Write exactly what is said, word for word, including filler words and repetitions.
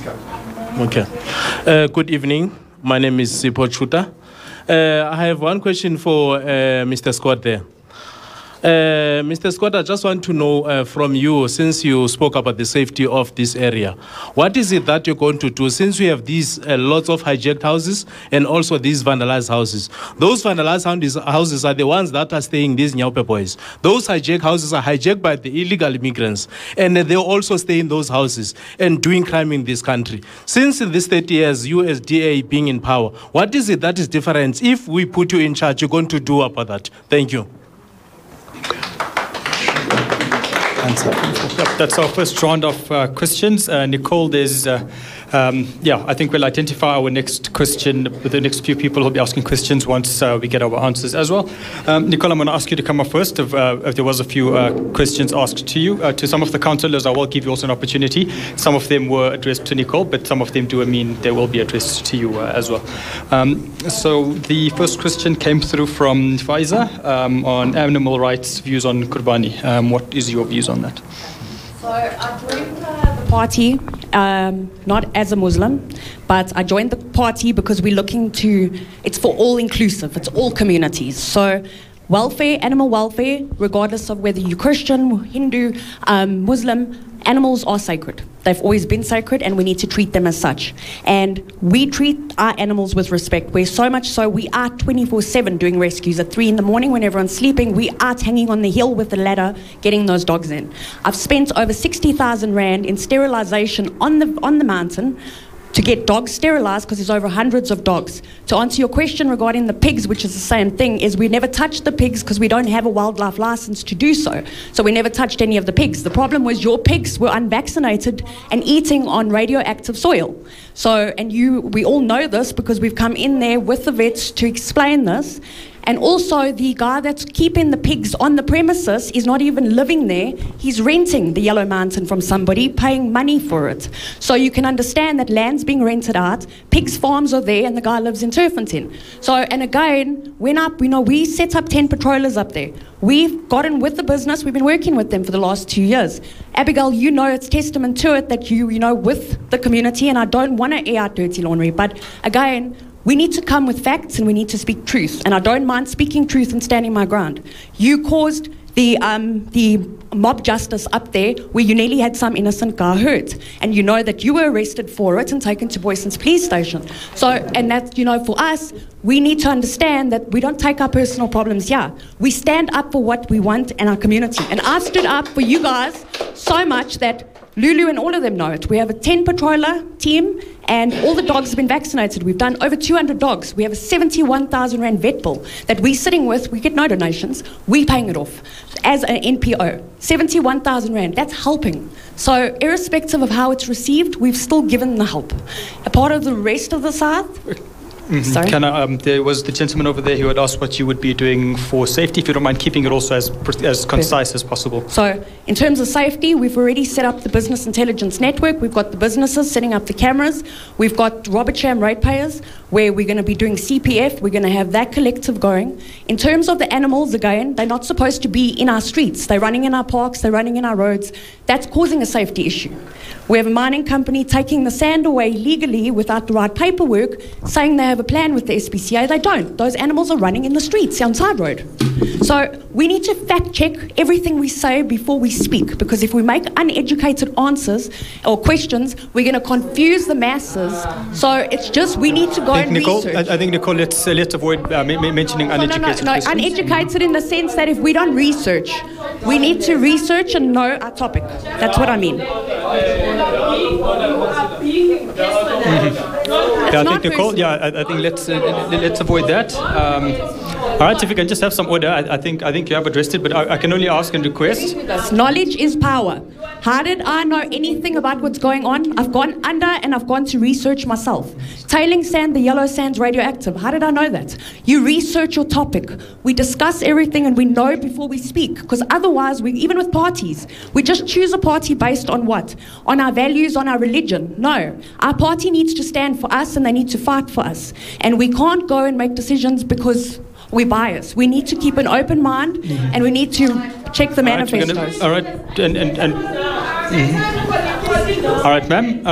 speak up. Okay. Uh, good evening. My name is Sipho Chuta. Uh, I have one question for uh, Mister Scott there. Uh, Mister Scott, I just want to know uh, from you, since you spoke about the safety of this area, what is it that you're going to do since we have these uh, lots of hijacked houses and also these vandalized houses? Those vandalized houses are the ones that are staying, these Nyaupe boys. Those hijacked houses are hijacked by the illegal immigrants, and they also stay in those houses and doing crime in this country. Since in this thirty years, U S D A being in power, what is it that is different? If we put you in charge, you're going to do about that? Thank you. That's our first round of uh, questions. Uh, Nicole, there's, uh, um, yeah, I think we'll identify our next question with the next few people who'll be asking questions once uh, we get our answers as well. Um, Nicole, I'm going to ask you to come up first. If, uh, if there was a few uh, questions asked to you, uh, to some of the councillors, I will give you also an opportunity. Some of them were addressed to Nicole, but some of them do mean they will be addressed to you uh, as well. Um, so the first question came through from Faiza um, on animal rights views on Qurbani. Um, what is your views on that? So I joined uh, the party, um, not as a Muslim, but I joined the party because we're looking to, it's for all inclusive, it's all communities. So welfare, animal welfare, regardless of whether you're Christian, Hindu, um, Muslim, animals are sacred. They've always been sacred, and we need to treat them as such. And we treat our animals with respect. We're so much so we are twenty-four seven doing rescues. At three in the morning when everyone's sleeping, we are hanging on the hill with the ladder, getting those dogs in. I've spent over sixty thousand rand in sterilisation on the, on the mountain to get dogs sterilised, because there's over hundreds of dogs. To answer your question regarding the pigs, which is the same thing, is we never touched the pigs because we don't have a wildlife licence to do so. So we never touched any of the pigs. The problem was your pigs were unvaccinated and eating on radioactive soil. So, and you, we all know this because we've come in there with the vets to explain this. And also the guy that's keeping the pigs on the premises is not even living there. He's renting the Yellow Mountain from somebody, paying money for it. So you can understand that land's being rented out, pigs' farms are there, and the guy lives in Turfington. So, and again, when up, you know, we set up ten patrollers up there. We've gotten with the business, we've been working with them for the last two years. Abigail, you know, it's testament to it that you, you know, with the community, and I don't want to air out dirty laundry, but again, we need to come with facts and we need to speak truth. And I don't mind speaking truth and standing my ground. You caused the um, the mob justice up there where you nearly had some innocent guy hurt. And you know that you were arrested for it and taken to Boyson's police station. So, and that, you know, for us, we need to understand that we don't take our personal problems here. We stand up for what we want in our community. And I stood up for you guys so much that Lulu and all of them know it. We have a ten patroller team and all the dogs have been vaccinated. We've done over two hundred dogs. We have a seventy-one thousand rand vet bill that we're sitting with. We get no donations. We're paying it off as an N P O. seventy-one thousand rand. That's helping. So irrespective of how it's received, we've still given the help. A part of the rest of the South, Mm-hmm. Sorry? Can I, um, there was the gentleman over there who had asked what you would be doing for safety, if you don't mind keeping it also as as concise as possible. So in terms of safety, we've already set up the business intelligence network. We've got the businesses setting up the cameras. We've got Robert Sham ratepayers, where we're going to be doing C P F. We're going to have that collective going. In terms of the animals, again, they're not supposed to be in our streets. They're running in our parks. They're running in our roads. That's causing a safety issue. We have a mining company taking the sand away legally without the right paperwork, saying they have a plan with the S P C A. They don't. Those animals are running in the streets on side road. So we need to fact check everything we say before we speak, because if we make uneducated answers or questions, we're going to confuse the masses. So it's just, we need to go and Nicole, research. I, I think, Nicole, let's, uh, let's avoid uh, m- mentioning No, no, uneducated no, no, questions. uneducated in the sense that if we don't research, we need to research and know our topic. That's what I mean. Mm-hmm. Yeah, I think Nicole. Yeah, I, I think let's uh, let's avoid that. Um, all right, if we can just have some order. I, I think I think you have addressed it, but I, I can only ask and request. Knowledge is power. How did I know anything about what's going on? I've gone under and I've gone to research myself. Tailing sand, the yellow sand's radioactive. How did I know that? You research your topic. We discuss everything and we know before we speak, because otherwise, we, even with parties, we just choose a party based on what? On our values, on our religion. No. Our party needs to stand for us and they need to fight for us. And we can't go and make decisions because we're biased. We need to keep an open mind mm-hmm. and we need to check the manifestos. All right, all right. and... and, and mm-hmm. All right, ma'am.